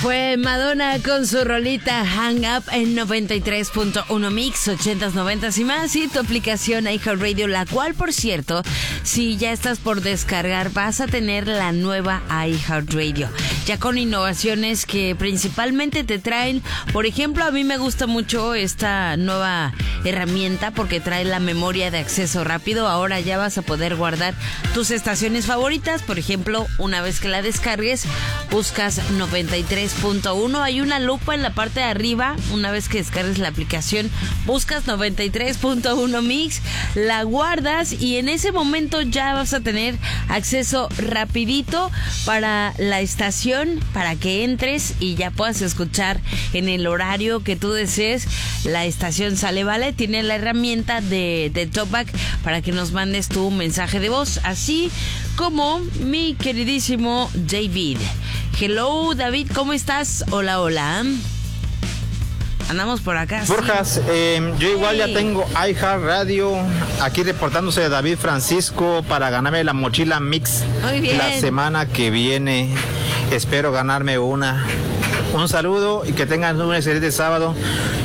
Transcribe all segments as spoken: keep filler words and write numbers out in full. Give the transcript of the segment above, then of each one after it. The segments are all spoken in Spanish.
Fue Madonna con su rolita Hang Up en noventa y tres punto uno Mix, ochentas, noventas y más, y tu aplicación iHeartRadio, la cual, por cierto, si ya estás por descargar, vas a tener la nueva iHeartRadio, ya con innovaciones que principalmente te traen. Por ejemplo, a mí me gusta mucho esta nueva herramienta porque trae la memoria de acceso rápido. Ahora ya vas a poder guardar tus estaciones favoritas. Por ejemplo, una vez que la descargues, buscas noventa y tres punto uno, hay una lupa en la parte de arriba. Una vez que descargues la aplicación, buscas noventa y tres punto uno Mix, la guardas y en ese momento ya vas a tener acceso rapidito para la estación, para que entres y ya puedas escuchar en el horario que tú desees. La estación Sale Vale tiene la herramienta de, de Talkback para que nos mandes tu mensaje de voz, así como mi queridísimo David. Hello, David, ¿cómo estás? Hola, hola. Andamos por acá. Borjas, sí. eh, yo igual hey. ya tengo iHeartRadio, aquí reportándose David Francisco para ganarme la mochila Mix. Muy bien. La semana que viene. Espero ganarme una. Un saludo y que tengan un excelente sábado.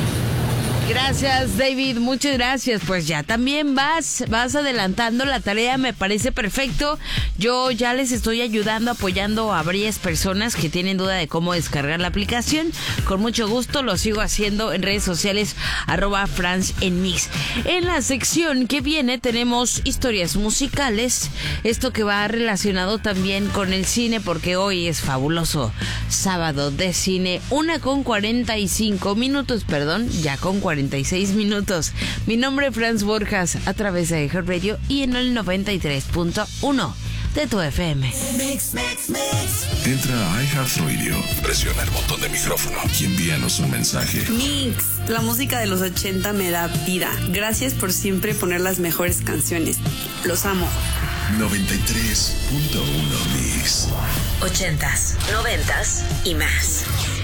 Gracias, David, muchas gracias. Pues ya también vas, vas adelantando la tarea, me parece perfecto. Yo ya les estoy ayudando, apoyando a varias personas que tienen duda de cómo descargar la aplicación. Con mucho gusto lo sigo haciendo en redes sociales, arroba France en Mix. En la sección que viene tenemos historias musicales, esto que va relacionado también con el cine, porque hoy es fabuloso sábado de cine, una con cuarenta y cinco minutos, perdón, ya con cuarenta y seis minutos. Mi nombre es Franz Borjas, a través de iHeartRadio y en el noventa y tres punto uno de tu F M. Mix, mix, mix. Entra a iHeartRadio, presiona el botón de micrófono y envíanos un mensaje. Mix, la música de los ochenta me da vida. Gracias por siempre poner las mejores canciones. Los amo. noventa y tres punto uno Mix. Ochentas, noventas y más.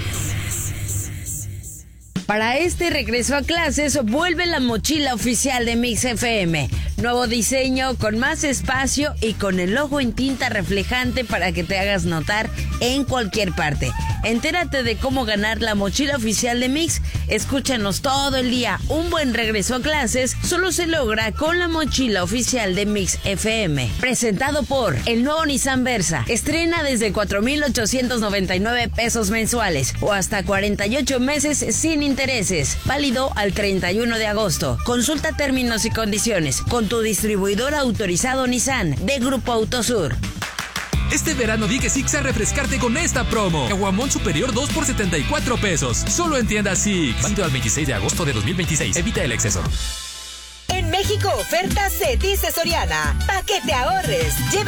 Para este regreso a clases, vuelve la mochila oficial de Mix F M. Nuevo diseño, con más espacio y con el logo en tinta reflejante para que te hagas notar en cualquier parte. Entérate de cómo ganar la mochila oficial de Mix. Escúchanos todo el día. Un buen regreso a clases solo se logra con la mochila oficial de Mix F M. Presentado por el nuevo Nissan Versa. Estrena desde cuatro mil ochocientos noventa y nueve pesos mensuales o hasta cuarenta y ocho meses sin intereses. Válido al treinta y uno de agosto. Consulta términos y condiciones con tu distribuidor autorizado Nissan de Grupo Autosur. Este verano di que sí a refrescarte con esta promo. Aguamón superior dos por setenta y cuatro pesos. Solo en tiendas Six. Válido al veintiséis de agosto de dos mil veintiséis. Evita el exceso. En México, oferta C, dice Soriana. Pa' que te ahorres. Lleva